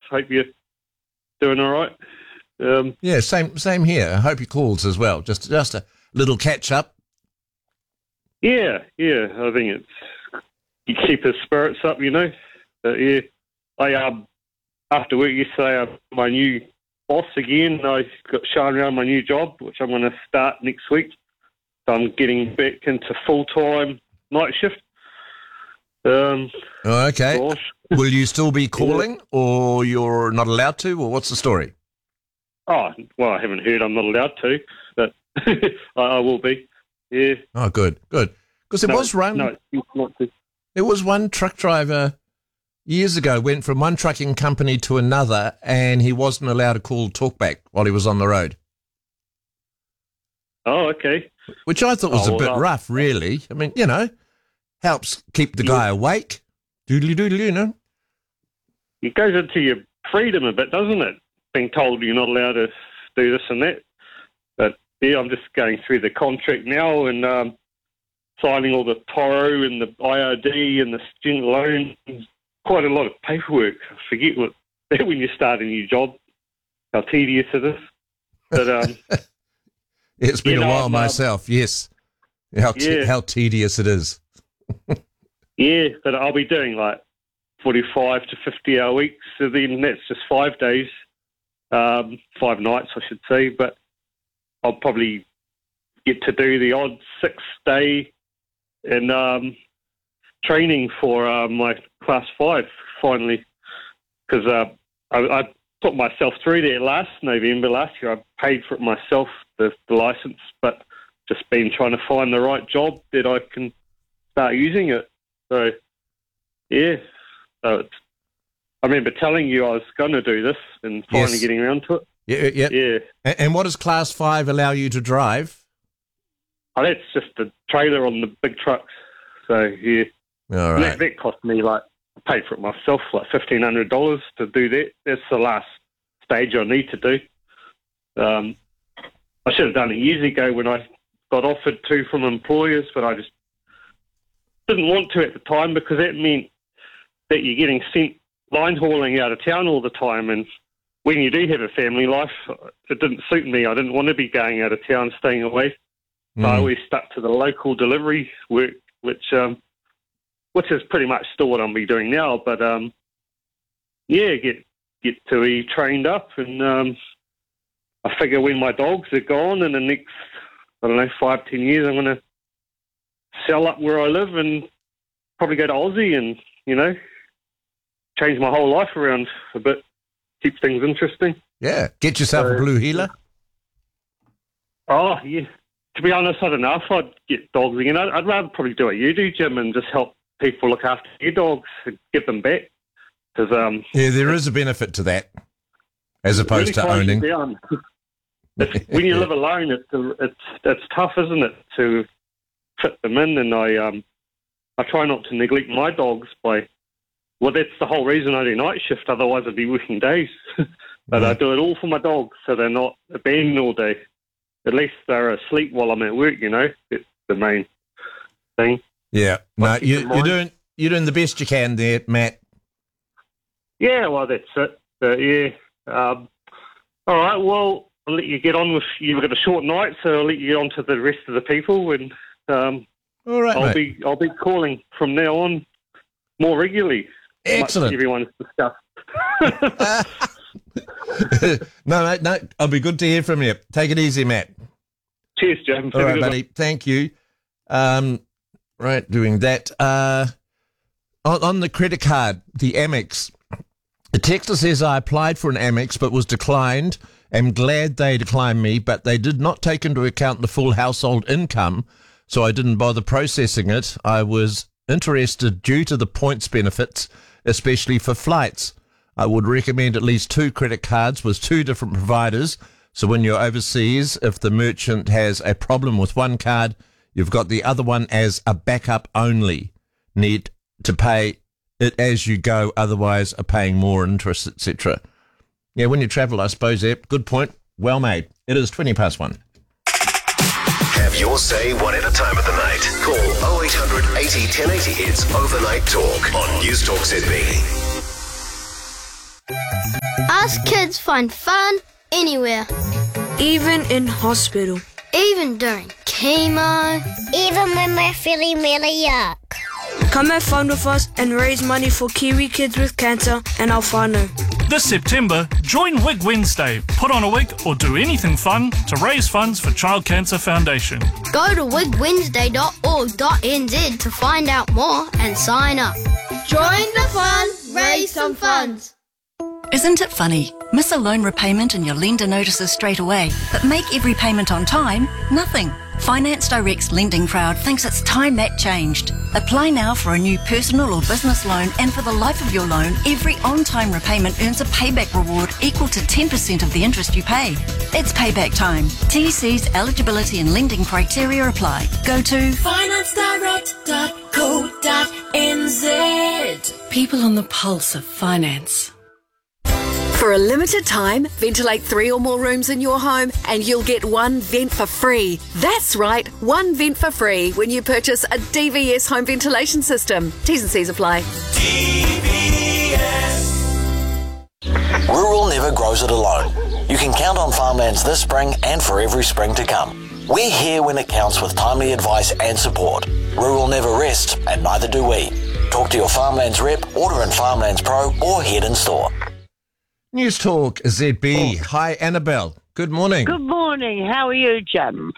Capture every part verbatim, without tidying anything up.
Hope you're doing all right. Um, yeah, same same here. I hope you calls as well. Just just a little catch up. Yeah, yeah. I think it's you keep his spirits up, you know. But yeah, I um after work yesterday, I my new boss again. I got shown around my new job, which I'm going to start next week. So I'm getting back into full time night shift. Um, Oh, okay. Gosh. Will you still be calling, yeah. or you're not allowed to, or what's the story? Oh, well, I haven't heard I'm not allowed to, but I, I will be. Yeah. Oh, good, good. Because there no, was one. No, not to. There was one truck driver years ago went from one trucking company to another, and he wasn't allowed to call talkback while he was on the road. Oh, okay. Which I thought was oh, a bit well, rough, really. I mean, you know, helps keep the guy yeah. awake. Doodly doodly, you know. It goes into your freedom a bit, doesn't it? Being told you're not allowed to do this and that. But yeah, I'm just going through the contract now and um, signing all the Toro and the I R D and the student loan. Quite a lot of paperwork. I forget what when you start a new job, how tedious it is. But um, it's been a know, while um, myself. Yes, how te- yeah. how tedious it is. Yeah, but I'll be doing like forty-five to fifty hour weeks. So then that's just five days, um, five nights, I should say. But I'll probably get to do the odd six day in um, training for uh, my class five finally, because uh, I, I put myself through there last November last year. I paid for it myself, the, the license, but just been trying to find the right job that I can start using it. So, yeah. So it's, I remember telling you I was going to do this and finally Yes. getting around to it. Yeah, yeah. Yeah. And, and what does Class Five allow you to drive? Oh, that's just the trailer on the big trucks. So, yeah. All And right. that, that cost me, like, I paid for it myself, like fifteen hundred dollars to do that. That's the last stage I need to do. Um, I should have done it years ago when I got offered to from employers, but I just didn't want to at the time because that meant that you're getting sent line hauling out of town all the time. And when you do have a family life, it didn't suit me. I didn't want to be going out of town, staying away. Mm. So I always stuck to the local delivery work, which um, which is pretty much still what I'll be doing now. But um, yeah, get get to be trained up, and um, I figure when my dogs are gone in the next, I don't know, five, ten years, I'm going to sell up where I live and probably go to Aussie and, you know, change my whole life around a bit, keep things interesting. Yeah. Get yourself So- a blue heeler. Oh, yeah. To be honest, I don't know if I'd get dogs again. I'd, I'd rather probably do what you do, Jim, and just help people look after your dogs and give them back. Because um, Yeah, there is a benefit to that, as opposed to really ties you owning. down. It's, when you live alone, it's it's it's tough, isn't it, to fit them in? And I um I try not to neglect my dogs by. Well, that's the whole reason I do night shift. Otherwise, I'd be working days. But I do it all for my dogs, so they're not abandoned all day. At least they're asleep while I'm at work. You know, it's the main thing. Yeah. No, keep you, in you're mind- doing you're doing the best you can there, Matt. Yeah, well, that's it. But yeah. Um, all right. Well, I'll let you get on with. You've got a short night, so I'll let you get on to the rest of the people, and um, All right, I'll mate. be I'll be calling from now on more regularly. Excellent. Much everyone's discussed. no, mate, no. I'll be good to hear from you. Take it easy, Matt. Cheers, James. All Have a right, good one. buddy. Thank you. Um, right, doing that. Uh, on, on the credit card, the Amex. The texter says I applied for an Amex but was declined. Am glad they declined me, but they did not take into account the full household income, so I didn't bother processing it. I was interested due to the points benefits, especially for flights. I would recommend at least two credit cards with two different providers, so when you're overseas, if the merchant has a problem with one card, you've got the other one as a backup only. Need to pay it as you go, otherwise are paying more interest, et cetera. Yeah, when you travel, I suppose, yeah, good point. Well made. It is twenty past one. Have your say one at a time of the night. Call oh eight hundred eighty ten eighty. It's Overnight Talk on News Talk Z B. Us kids find fun anywhere. Even in hospital. Even during chemo. Even when we're feeling really yuck. Come have fun with us and raise money for Kiwi kids with cancer and our whānau. This September, join Wig Wednesday. Put on a wig or do anything fun to raise funds for Child Cancer Foundation. Go to wig wednesday dot org dot n z to find out more and sign up. Join the fun, raise some funds. Isn't it funny? Miss a loan repayment and your lender notices straight away, but make every payment on time? Nothing. Finance Direct's lending crowd thinks it's time that changed. Apply now for a new personal or business loan, and for the life of your loan, every on-time repayment earns a payback reward equal to ten percent of the interest you pay. It's payback time. T E C's eligibility and lending criteria apply. Go to finance direct dot co dot n z. People on the pulse of finance. For a limited time, ventilate three or more rooms in your home and you'll get one vent for free. That's right, one vent for free when you purchase a D V S home ventilation system. T's and C's apply. D V S. Rural never grows it alone. You can count on Farmlands this spring and for every spring to come. We're here when it counts with timely advice and support. Rural never rests, and neither do we. Talk to your Farmlands rep, order in Farmlands Pro, or head in store. News Talk Z B. Oh. Hi, Annabelle. Good morning. Good morning. How are you, Jim?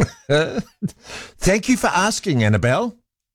Thank you for asking, Annabelle.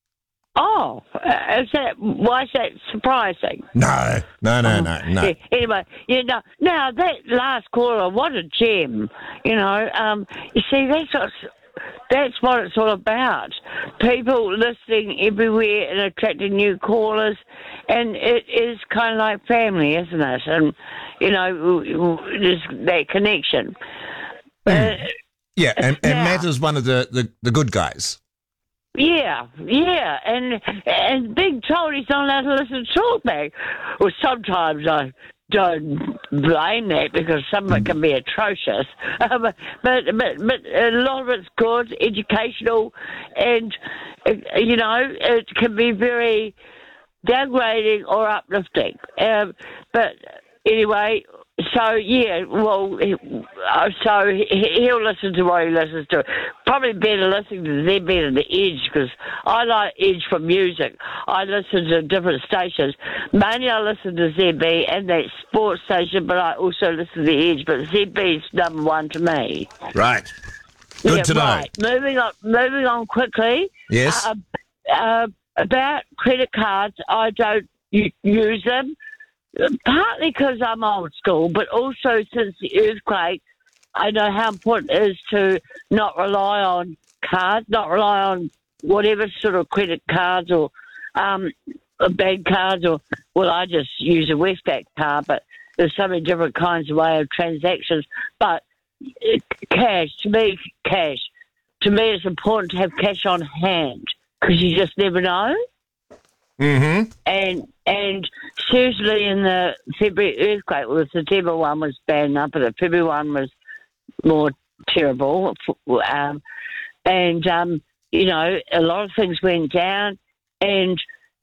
Oh, uh, is that, why is that surprising? No, no, no, no, no. Yeah, anyway, you know, now that last caller, what a gem. You know, um, you see, that's what, that's what it's all about. People listening everywhere and attracting new callers. And it is kind of like family, isn't it? And, you know, there's that connection. Uh, yeah, and, and now, Matt is one of the, the, the good guys. Yeah, yeah. And and Big told he's not allowed to listen to talkback. Well, sometimes I don't blame that because some of it can be atrocious. Um, but, but, but a lot of it's good, educational, and, uh, you know, it can be very downgrading or uplifting. Um, but anyway, so yeah, well, so he'll listen to what he listens to. Probably better listening to Z B than the Edge, because I like Edge for music. I listen to different stations. Mainly I listen to Z B and that sports station, but I also listen to the Edge. But Z B's number one to me. Right. Good yeah, to right. know. Moving on, moving on quickly. Yes. Uh, uh, About credit cards, I don't use them, partly because I'm old school, but also since the earthquake, I know how important it is to not rely on cards, not rely on whatever sort of credit cards or um, bank cards, or, well, I just use a Westpac card, but there's so many different kinds of way of transactions. But it, cash, to me, cash, to me it's important to have cash on hand, because you just never know. Mm-hmm. And and seriously, in the February earthquake, well, the September one was bad enough, but the February one was more terrible. Um, and, um, you know, a lot of things went down, and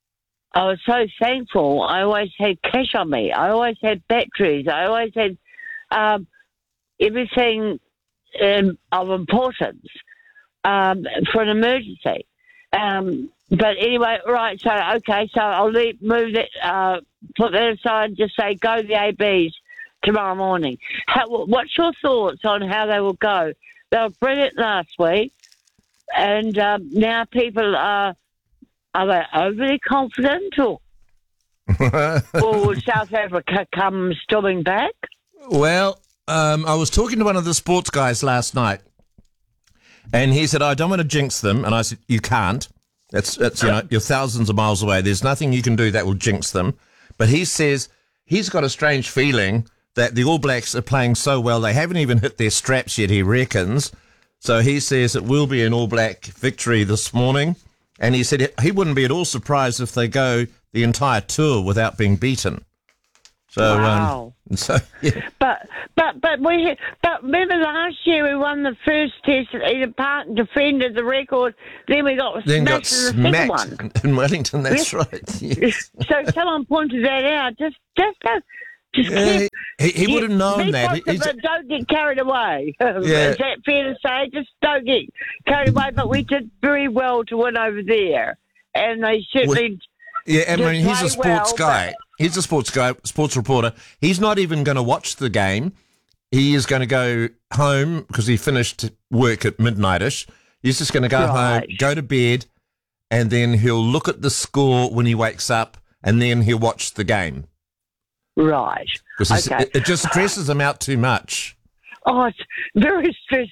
I was so thankful. I always had cash on me. I always had batteries. I always had um, everything um, of importance um, for an emergency. Um, but anyway, right, so, okay, so I'll leave, move that, uh, put that aside and just say go to the A Bs tomorrow morning. How, what's your thoughts on how they will go? They were brilliant last week, and um, now people are, are they overly confident, or, or will South Africa come storming back? Well, um, I was talking to one of the sports guys last night, and he said, I don't want to jinx them. And I said, you can't. That's, that's, you know, you're thousands of miles away. There's nothing you can do that will jinx them. But he says he's got a strange feeling that the All Blacks are playing so well. They haven't even hit their straps yet, he reckons. So he says it will be an All Black victory this morning. And he said he wouldn't be at all surprised if they go the entire tour without being beaten. So, wow. um, so yeah. But but but we but remember last year we won the first test at Eden Park and defended the record. Then we got then smashed got in the smacked second one in Wellington. That's yes. right. Yes. So someone pointed that out. Just just don't, Just Yeah, keep, he, he would have known be that. He- positive, he's- but don't get carried away. Yeah. Is that fair to say? Just don't get carried away. But we did very well to win over there, and they certainly. Yeah, I did mean, he's play a sports well, guy. He's a sports guy, sports reporter. He's not even going to watch the game. He is going to go home because he finished work at midnight-ish. He's just going to go Right. home, go to bed, and then he'll look at the score when he wakes up, and then he'll watch the game. Right. Because Okay. it, it just stresses him out too much. Oh, it's very stressful.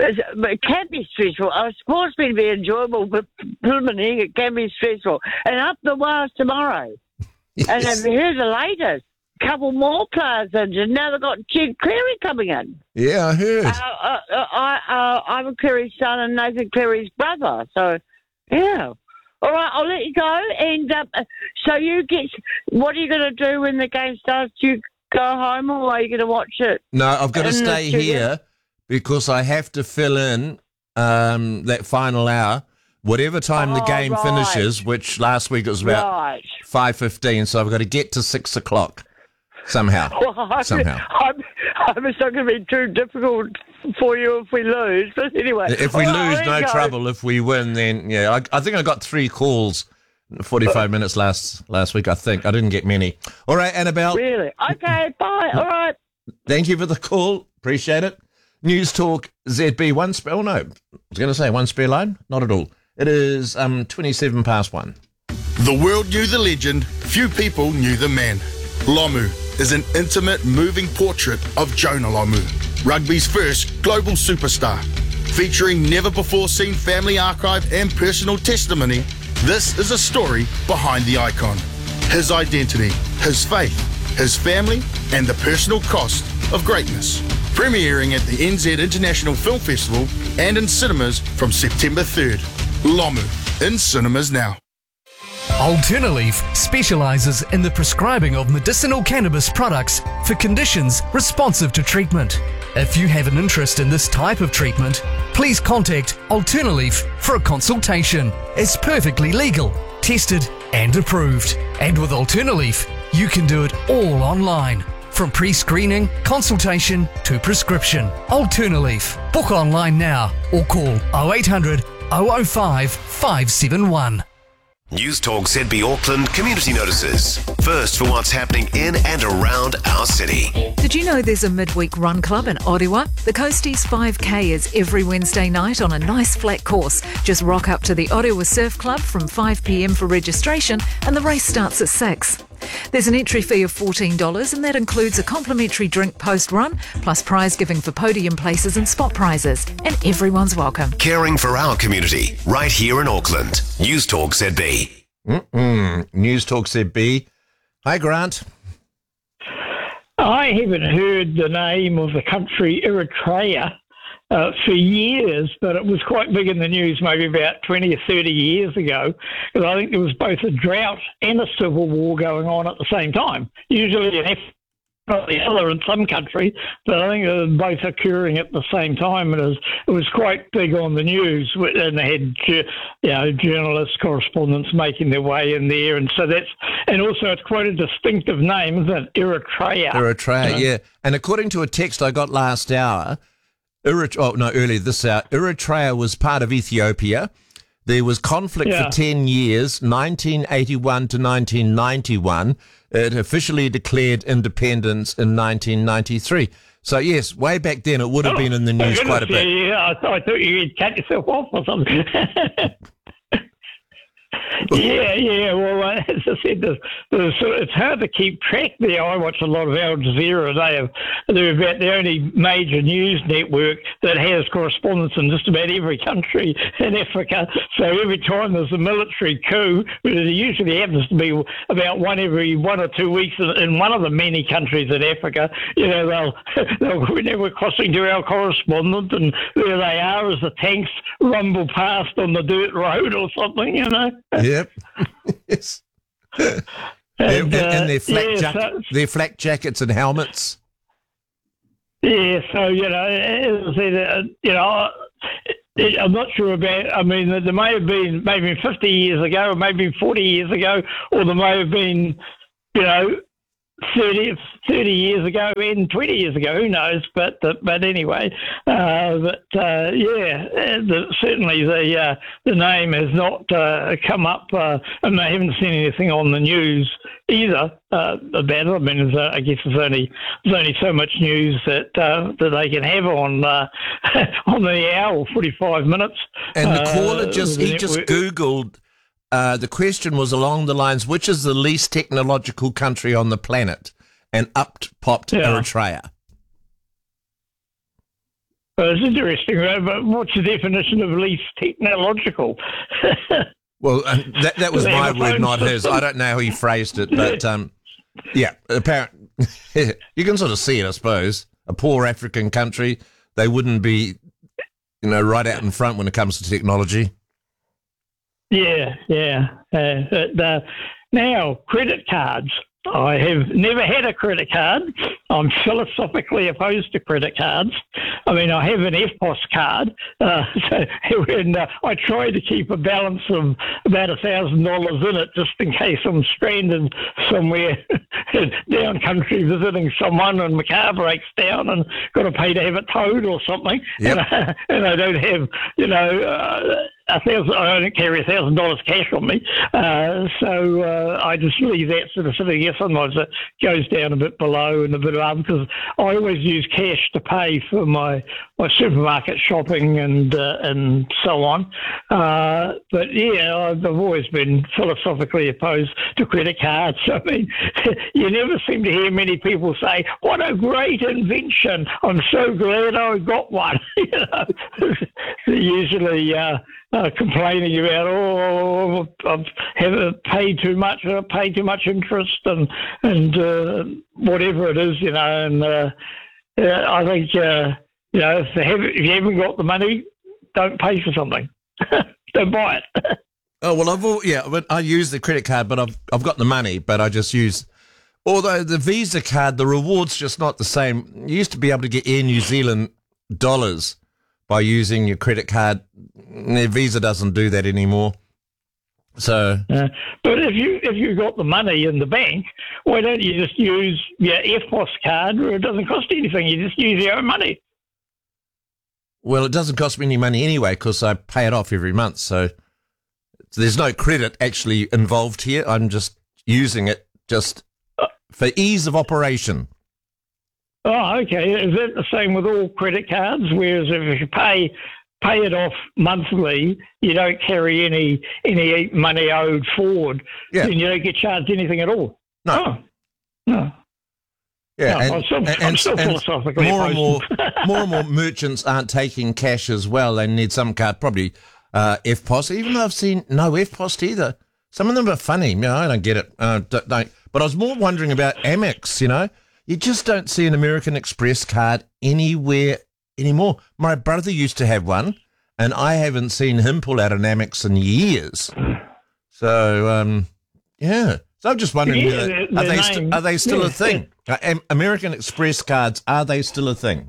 It can be stressful. Uh, sports can be enjoyable, but preliminary, it can be stressful. And up the wires tomorrow. Yes. And have you heard the latest? Couple more players injured. Now they've got Jed Cleary coming in. Yeah, I heard. Uh, uh, uh, I, uh, I'm Cleary's son and Nathan Cleary's brother. So, yeah. All right, I'll let you go. And um, so you get, what are you going to do when the game starts? Do you go home or are you going to watch it? No, I've got to in the stay studio? here because I have to fill in um, that final hour. Whatever time the Oh, game right. finishes, which last week it was about Right. five fifteen, so I've got to get to six o'clock somehow. Well, I'm, Somehow. I'm, I'm, it's not going to be too difficult for you if we lose. But anyway. If we all right, lose, there no you go. trouble. If we win, then yeah. I, I think I got three calls, forty-five minutes last last week. I think I didn't get many. All right, Annabelle. Really? Okay, bye. All right. Thank you for the call. Appreciate it. News Talk Z B one spare. Oh no, I was going to say one spare line. Not at all. It is um twenty-seven past one. The world knew the legend, few people knew the man. Lomu is an intimate, moving portrait of Jonah Lomu, rugby's first global superstar. Featuring never-before-seen family archive and personal testimony, this is a story behind the icon. His identity, his faith, his family, and the personal cost of greatness. Premiering at the N Z International Film Festival and in cinemas from September third. Lomu, in cinemas now. Alternaleaf specialises in the prescribing of medicinal cannabis products for conditions responsive to treatment. If you have an interest in this type of treatment, please contact Alternaleaf for a consultation. It's perfectly legal, tested and approved. And with Alternaleaf, you can do it all online. From pre-screening, consultation to prescription. Alternaleaf. Book online now or call oh eight hundred, oh oh five, five seven one. News Talk Z B Auckland Community Notices. First for what's happening in and around our city. Did you know there's a midweek run club in Orewa? The Coasties five K is every Wednesday night on a nice flat course. Just rock up to the Orewa Surf Club from five p.m. for registration and the race starts at six. There's an entry fee of fourteen dollars and that includes a complimentary drink post-run plus prize giving for podium places and spot prizes. And everyone's welcome. Caring for our community, right here in Auckland. News Talk Z B. Mm-mm. News Talk Z B. Hi, Grant. I haven't heard the name of the country Eritrea uh, for years, but it was quite big in the news maybe about twenty or thirty years ago, because I think there was both a drought and a civil war going on at the same time. Usually an effort not the other in some countries, but I think they're both occurring at the same time. And it was, it was quite big on the news, and they had you know, journalists, correspondents making their way in there. And so that's, and also it's quite a distinctive name, isn't it? Eritrea. Eritrea, You know? yeah. And according to a text I got last hour, Erit- oh, no, earlier this hour, Eritrea was part of Ethiopia. There was conflict Yeah. for ten years, nineteen eighty-one to nineteen ninety-one. It officially declared independence in nineteen ninety-three. So, yes, way back then it would have been in the news Oh, quite a goodness, bit. Yeah, yeah. I, thought, I thought you'd cut yourself off or something. Yeah, yeah. Well, uh, as I said, there's, there's, sort of- it's hard to keep track there. I watch a lot of Al Jazeera. They have, they're about the only major news network that has correspondence in just about every country in Africa. So every time there's a military coup, it usually happens to be about one every one or two weeks in, in one of the many countries in Africa. You know, they'll, they'll when we're crossing to our correspondent, and there they are as the tanks rumble past on the dirt road or something. You know. Yep. Yes. and, and, and their flak, yeah, jack- so- their flak jackets and helmets. Yeah, so, you know, as I said, uh, you know, it, I'm not sure about, I mean, there may have been maybe fifty years ago, or maybe forty years ago, or there may have been, you know, thirty, thirty years ago and twenty years ago, who knows? But but anyway, uh, but uh, yeah, the, certainly the uh, the name has not uh, come up, uh, and I haven't seen anything on the news either uh, about it. I mean, there's, uh, I guess there's only there's only so much news that uh, that they can have on uh, on the hour, forty-five minutes. And the caller uh, just he the just network. Googled. Uh, the question was along the lines, which is the least technological country on the planet? And up popped Yeah. Eritrea. Well, it's interesting, right? But what's the definition of least technological? Well, uh, that, that was They my have a word, phone not his. system. I don't know how he phrased it, but um, yeah, apparently you can sort of see it, I suppose. A poor African country, they wouldn't be, you know, right out in front when it comes to technology. Yeah, yeah. Uh, but, uh, now, credit cards. I have never had a credit card. I'm philosophically opposed to credit cards. I mean, I have an F P O S card, uh, so, and uh, I try to keep a balance of about a thousand dollars in it, just in case I'm stranded somewhere down country visiting someone, and my car breaks down and got to pay to have it towed or something. Yep. And, uh, and I don't have, you know. Uh, A thousand, I don't carry a thousand dollars cash on me, uh, so uh, I just leave that sort of sitting. Yes, sometimes it goes down a bit below and a bit above because I always use cash to pay for my, my supermarket shopping and uh, and so on. Uh, but yeah, I've always been philosophically opposed to credit cards. I mean, you never seem to hear many people say, "What a great invention! I'm so glad I got one." You know, usually. Uh, Uh, complaining about, oh, I've have paid too much, I paid too much interest, and and uh, whatever it is, you know. And uh, uh, I think, uh, you know, if, they have, if you haven't got the money, don't pay for something. Don't buy it. Oh well, I've all, yeah, but I use the credit card, but I've I've got the money, but I just use. Although the Visa card, the reward's just not the same. You used to be able to get Air New Zealand dollars by using your credit card. Visa doesn't do that anymore. So, uh, but if you if you got the money in the bank, why don't you just use your F P O S card where it doesn't cost you anything? You just use your own money. well, it doesn't cost me any money anyway because I pay it off every month. So there's no credit actually involved here. I'm just using it just for ease of operation. Oh, okay. Is that the same with all credit cards? Whereas if you pay pay it off monthly, you don't carry any any money owed forward, yeah. then you don't get charged anything at all. No. Oh. No. Yeah, No, and, I'm still, and, I'm still and philosophically more and more, opposed. more and more merchants aren't taking cash as well. They need some card, probably uh, F P O S. Even though I've seen no F P O S either. Some of them are funny. You know, I don't get it. Uh, don't, don't. But I was more wondering about Amex. You know, you just don't see an American Express card anywhere anymore. My brother used to have one, and I haven't seen him pull out an Amex in years. So, um, yeah. So I'm just wondering, Yeah, uh, the- are, the they name- st- are they still yeah. a thing? Uh, Am- American Express cards, are they still a thing?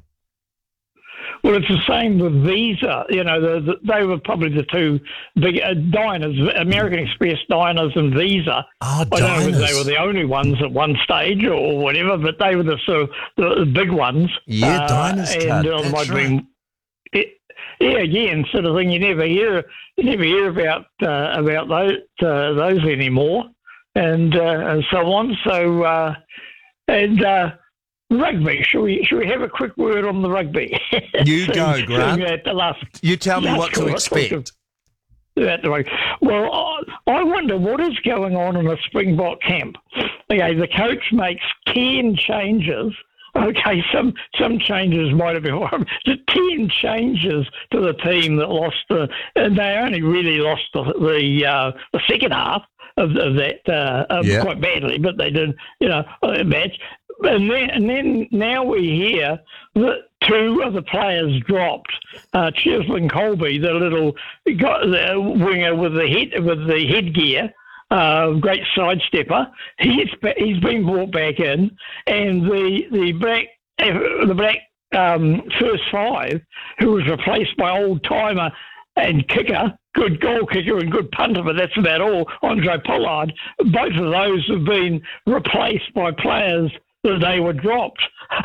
Well, it's the same with Visa. You know, the, the, they were probably the two big uh, diners, American Express diners and Visa. Oh, I don't know whether diners. they were the only ones at one stage or whatever, but they were the sort of the, the big ones. Yeah, diners and card, uh, that's might right. be- it, yeah, again, sort of thing. You never hear, you never hear about uh, about those uh, those anymore, and uh, and so on. So uh, and. Uh, Rugby. Should we should we have a quick word on the rugby? You go, Seeing Grant. that the last, You tell me last what to call, I expect. talked about the rugby. Well, I, I wonder what is going on in a Springbok camp. Okay, the coach makes ten changes. Okay, some some changes might have been just ten changes to the team that lost the, and they only really lost the the, uh, the second half of, of that uh, um, Yeah. quite badly, but they did, you know, a match. And then, and then now we hear that two of the players dropped. Uh, Cheslin Colby, the little got the winger with the head with the headgear, uh, great sidestepper. He's he's been brought back in, and the the black the black um, first five, who was replaced by old timer and kicker, good goal kicker and good punter, but that's about all, Andre Pollard. Both of those have been replaced by players that they were dropped.